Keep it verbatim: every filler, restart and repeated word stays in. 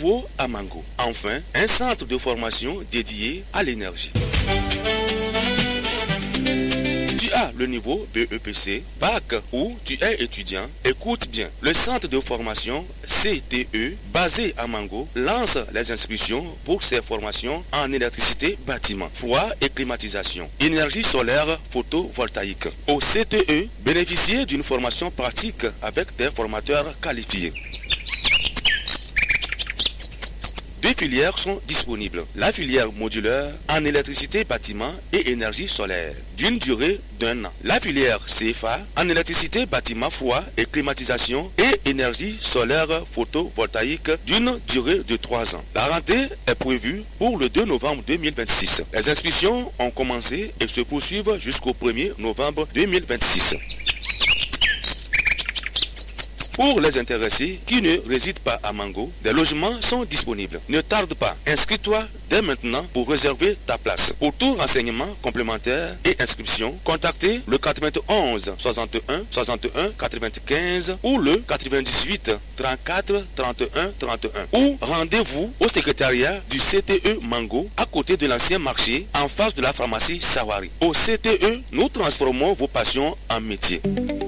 nouveau à Mango. Enfin, un centre de formation dédié à l'énergie. Tu as le niveau B E P C, bac ou tu es étudiant, écoute bien. Le centre de formation C T E, basé à Mango, lance les inscriptions pour ses formations en électricité bâtiment, froid et climatisation, énergie solaire photovoltaïque. Au C T E, bénéficiez d'une formation pratique avec des formateurs qualifiés. Deux filières sont disponibles. La filière modulaire en électricité bâtiment et énergie solaire, d'une durée d'un an. La filière C F A en électricité bâtiment froid et climatisation et énergie solaire photovoltaïque, d'une durée de trois ans. La rentrée est prévue pour le deux novembre deux mille vingt-six. Les inscriptions ont commencé et se poursuivent jusqu'au premier novembre deux mille vingt-six. Pour les intéressés qui ne résident pas à Mango, des logements sont disponibles. Ne tarde pas, inscris-toi dès maintenant pour réserver ta place. Pour tout renseignement complémentaire et inscription, contactez le quatre-vingt-onze soixante et un soixante et un quatre-vingt-quinze ou le quatre-vingt-dix-huit trente-quatre trente et un trente et un ou rendez-vous au secrétariat du C T E Mango à côté de l'ancien marché en face de la pharmacie Sawari. Au C T E, nous transformons vos passions en métier.